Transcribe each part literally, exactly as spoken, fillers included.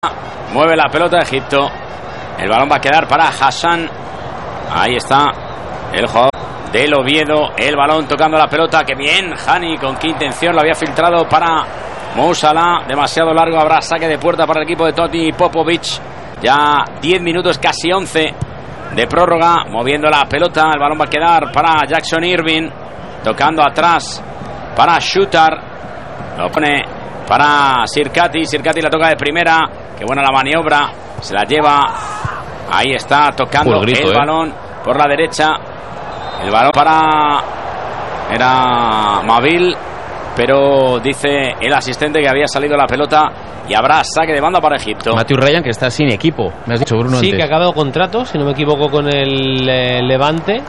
Mueve la pelota de Egipto. El balón va a quedar para Hassan. Ahí está el jugador del Oviedo. El balón tocando la pelota. Que bien, Hani, con qué intención lo había filtrado para Mo Salah. Demasiado largo. Habrá saque de puerta para el equipo de Toti Popovic. Ya diez minutos, casi once de prórroga. Moviendo la pelota. El balón va a quedar para Jackson Irving. Tocando atrás para Shooter. Lo pone para Sirkati. Sirkati la toca de primera. Qué buena la maniobra. Se la lleva. Ahí está tocando el, grito, el balón eh. por la derecha. El balón para... Era Mabil. Pero dice el asistente que había salido la pelota. Y habrá saque de banda para Egipto. Matthew Ryan, que está sin equipo. Me has dicho, Bruno, sí, antes. que ha acabado contrato, si no me equivoco, con el eh, Levante.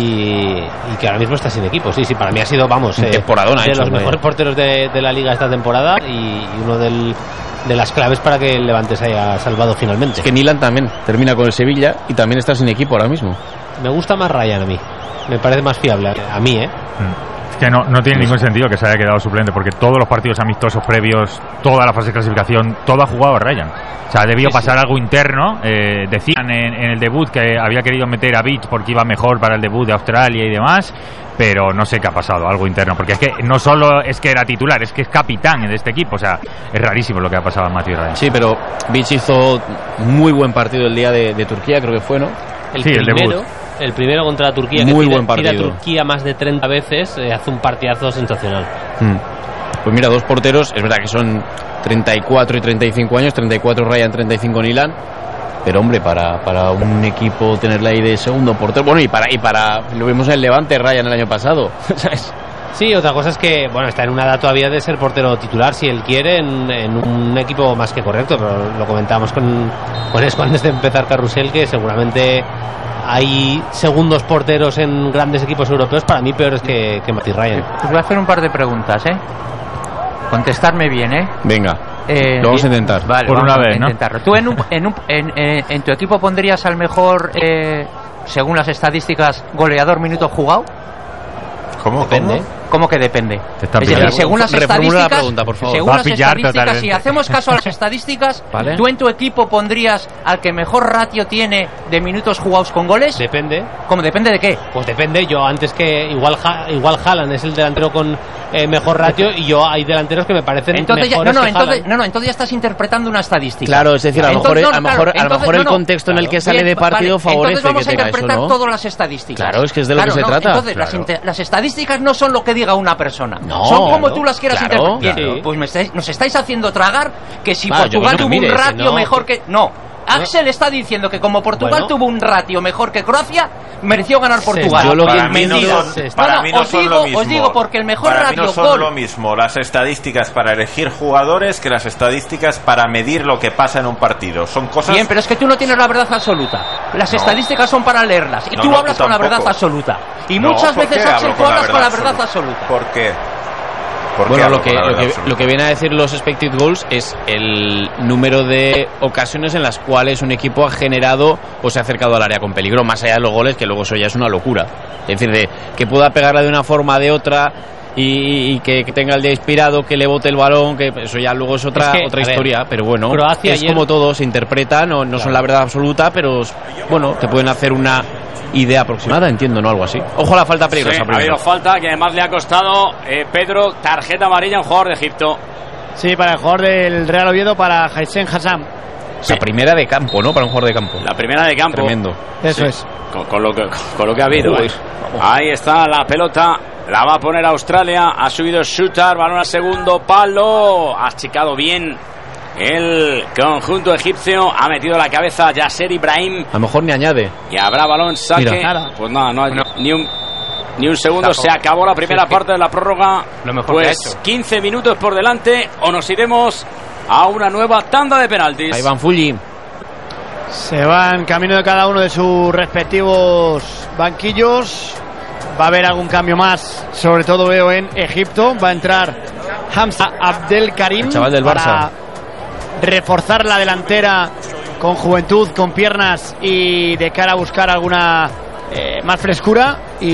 Y, y que ahora mismo está sin equipo. Sí, sí, para mí ha sido, vamos, eh, temporadón, de hecho, los mejores porteros de, de la liga esta temporada. Y, y uno del... de las claves para que el Levante se haya salvado finalmente. Es que Nilan también termina con el Sevilla y también está sin equipo ahora mismo. Me gusta más Ryan a mí. Me parece más fiable a mí, ¿eh? Es que no, no tiene ningún sentido que se haya quedado suplente, porque todos los partidos amistosos previos, toda la fase de clasificación, todo ha jugado Ryan. O sea, debió sí, pasar sí. algo interno. Eh, decían en, en el debut que había querido meter a Beach porque iba mejor para el debut de Australia y demás, pero no sé qué ha pasado, algo interno, porque es que no solo es que era titular, es que es capitán de este equipo. O sea, es rarísimo lo que ha pasado a Matthew Ryan. Sí, pero Beach hizo muy buen partido el día de, de Turquía, creo que fue, ¿no? El sí, primero, el debut. El primero contra Turquía, muy que buen partido. tira a Turquía más de treinta veces, eh, hace un partidazo sensacional. Hmm. Pues mira, dos porteros, es verdad que son treinta y cuatro y treinta y cinco años, treinta y cuatro Ryan, treinta y cinco Nilan, pero hombre, para, para un equipo tenerla ahí de segundo portero, bueno, y para, y para lo vimos en el Levante Ryan el año pasado, ¿sabes? Sí, otra cosa es que, bueno, está en una edad todavía de ser portero titular, si él quiere, en, en un equipo más que correcto, pero lo comentábamos con, con Esco antes de empezar Carrusel, que seguramente hay segundos porteros en grandes equipos europeos, para mí peores que, que Matthew Ryan. Os voy a hacer un par de preguntas, ¿eh? Contestarme bien, ¿eh? Venga, eh, lo vamos a intentar. Vale, por vamos una a vez, ¿no? intentarlo. ¿Tú en, un, en, un, en, en, en tu equipo pondrías al mejor, eh, según las estadísticas, goleador minuto jugado? ¿Cómo? Depende. ¿Cómo? ¿Cómo que depende? Te está Es decir, pillando. según las Reformula estadísticas, la pregunta, por favor. según Va a las pillar estadísticas, totalmente. si hacemos caso a las estadísticas, ¿vale? ¿tú en tu equipo pondrías al que mejor ratio tiene de minutos jugados con goles? Depende. ¿Cómo depende de qué? Pues depende, yo antes que igual ha, igual Haaland es el delantero con eh, mejor ratio y yo hay delanteros que me parecen Entonces ya, no, mejores no, que entonces, Haaland. no, no, entonces ya estás interpretando una estadística. Claro, es decir, a lo mejor, Entonces, no, a lo mejor, claro, a lo entonces, mejor el no, no. contexto en el que sale Bien, de partido vale, favorece entonces vamos que a tenga interpretar eso, ¿no? todas las estadísticas. Claro, es que es de lo Claro, que se no, trata. Entonces, Claro. las, inter- las estadísticas no son lo que diga una persona. No, son como claro, tú las quieras claro, interpretar. Bien, claro. pues me estáis, nos estáis haciendo tragar que si Ah, yo Portugal creo que tuvo mires, un ratio no, mejor que... No. Axel está diciendo que como Portugal Bueno. tuvo un ratio mejor que Croacia, mereció ganar Portugal. yo lo que Para mí no entiendo- son, se- para no, mí no os son digo- lo os mismo. digo porque el mejor para ratio mí no son gol- lo mismo las estadísticas para elegir jugadores que las estadísticas para medir lo que pasa en un partido. Son cosas... Bien, pero es que tú no tienes la verdad absoluta. Las No. estadísticas son para leerlas. Y No, tú no, hablas tú con la tampoco. verdad absoluta. Y No, muchas ¿por veces, qué Axel, hablo tú con la hablas con la verdad verdad absoluta? absoluta. ¿Por qué? ¿Por qué Bueno, hablo lo que, con la lo, verdad que, absoluta? lo que viene a decir los expected goals es el número de ocasiones en las cuales un equipo ha generado o se ha acercado al área con peligro, más allá de los goles, que luego eso ya es una locura. Es decir, de que pueda pegarla de una forma o de otra y, y que, que tenga el día inspirado, que le bote el balón, que eso ya luego es otra, Es que, otra a ver, historia, pero bueno, Croacia es ayer- como todo, se interpreta, no, no Claro. son la verdad absoluta, pero bueno, te pueden hacer una idea aproximada, entiendo, ¿no? Algo así. Ojo a la falta Sí, peligrosa ha primero. habido falta que además le ha costado eh, Pedro, tarjeta amarilla a un jugador de Egipto. Sí, para el jugador del Real Oviedo, para Haissen Hassan. La primera de campo, ¿no? Para un jugador de campo. La primera de campo. Tremendo. Eso Sí, es. Con, con lo que, con lo que ha habido. Joder, ¿eh? vamos. Ahí está la pelota. La va a poner Australia. Ha subido Shooter. Balón al segundo palo. Ha achicado bien el conjunto egipcio. Ha metido la cabeza Yasser Ibrahim. A lo mejor ni añade. Y habrá balón saque. Mira. Pues nada, no hay ni un ni un segundo. Se acabó la primera Sí, sí. parte de la prórroga. Lo mejor que ha Pues hecho. quince minutos por delante. O nos iremos a una nueva tanda de penaltis. Ahí van Fulli. Se van camino de cada uno de sus respectivos banquillos. Va a haber algún cambio más, sobre todo veo en Egipto. Va a entrar Hamza Abdelkarim, El chaval del para Barça. reforzar la delantera con juventud, con piernas y de cara a buscar alguna eh, más frescura. Y